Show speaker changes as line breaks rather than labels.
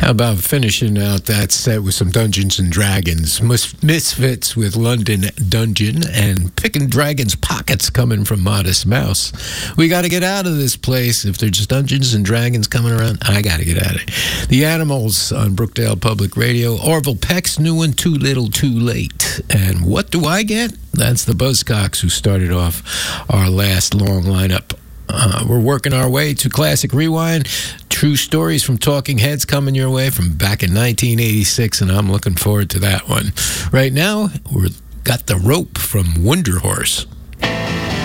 How about finishing out that set with some Dungeons and Dragons? Misfits with London Dungeon and Picking Dragons Pockets coming from Modest Mouse. We got to get out of this place. If there's Dungeons and Dragons coming around, I got to get out of it. The Animals on Brookdale Public Radio. Orville Peck's new one, Too Little, Too Late. And what do I get? That's the Buzzcocks who started off our last long lineup. We're working our way to Classic Rewind. True stories from Talking Heads coming your way from back in 1986, and I'm looking forward to that one. Right now, we've got The Rope from Wonder Horse.